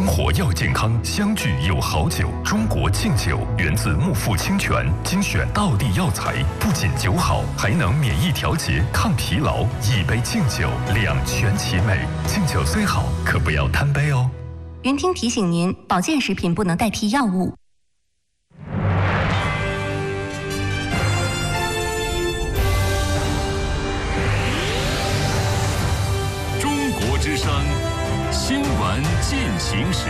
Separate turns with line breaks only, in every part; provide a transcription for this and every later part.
生活要健康，相聚有好酒。中国敬酒源自木富清泉，精选道地药材，不仅酒好，还能免疫调节、抗疲劳。一杯敬酒，两全其美。敬酒虽好，可不要贪杯哦。
云听提醒您，保健食品不能代替药物。
中国之声新闻进行时。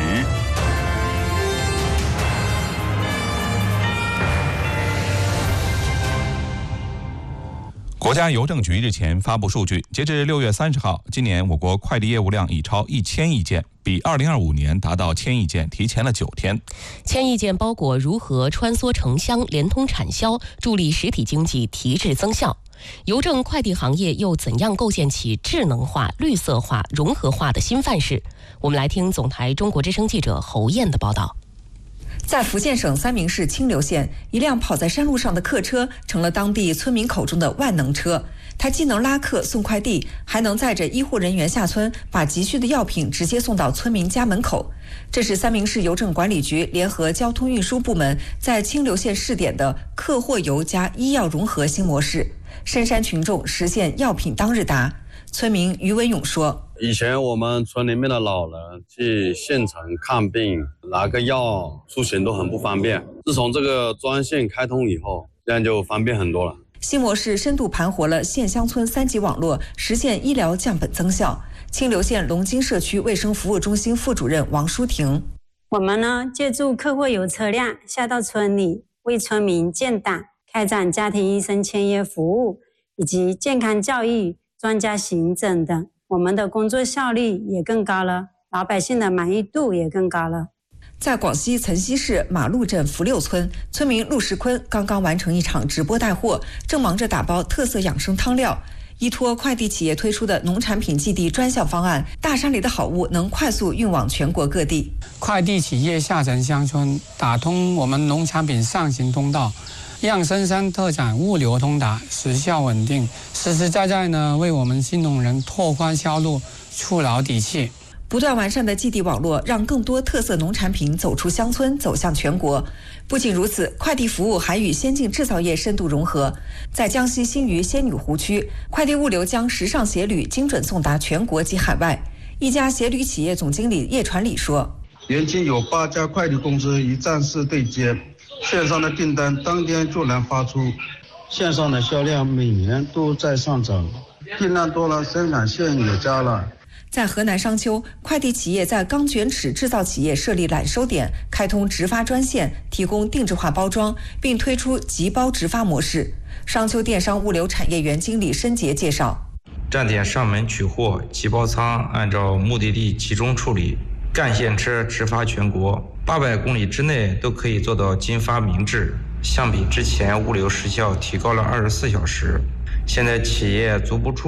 国家邮政局日前发布数据，截至6月30号，今年我国快递业务量已超1000亿件，比2025年达到1000亿件提前了9天。
1000亿件包裹如何穿梭城乡，连通产销，助力实体经济提质增效？邮政快递行业又怎样构建起智能化、绿色化、融合化的新范式？我们来听总台中国之声记者侯燕的报道。
在福建省三明市清流县，一辆跑在山路上的客车成了当地村民口中的万能车。它既能拉客送快递，还能载着医护人员下村，把急需的药品直接送到村民家门口。这是三明市邮政管理局联合交通运输部门在清流县试点的客货邮加医药融合新模式，深山群众实现药品当日达。村民于文勇说，
以前我们村里面的老人去县城看病拿个药出行都很不方便，自从这个专线开通以后，这样就方便很多了。
新模式深度盘活了县乡村3级网络，实现医疗降本增效。清流县龙津社区卫生服务中心副主任王淑婷，
我们呢借助客货邮车辆下到村里，为村民建档，开展家庭医生签约服务以及健康教育、专家行诊等，我们的工作效率也更高了，老百姓的满意度也更高了。
在广西岑溪市马路镇福六村，村民陆世坤刚刚完成一场直播带货，正忙着打包特色养生汤料。依托快递企业推出的农产品寄递专项方案，大山里的好物能快速运往全国各地。
快递企业下沉乡村，打通我们农产品上行通道，让深山特产物流通达，时效稳定，实实在在呢为我们新农人拓宽销路，触牢底气。
不断完善的寄递网络，让更多特色农产品走出乡村，走向全国。不仅如此，快递服务还与先进制造业深度融合。在江西新余仙女湖区，快递物流将时尚鞋履精准送达全国及海外。一家鞋履企业总经理叶传礼说，
原今有8家快递公司一站式对接，线上的订单当天就能发出，线上的销量每年都在上涨，订单多了，生产线也加了。
在河南商丘，快递企业在钢卷尺制造企业设立揽收点，开通直发专线，提供定制化包装，并推出集包直发模式。商丘电商物流产业园经理申杰介绍，
站点上门取货，集包仓按照目的地集中处理，干线车直发全国，800公里之内都可以做到经发明制。相比之前，物流时效提高了24小时。现在企业足不出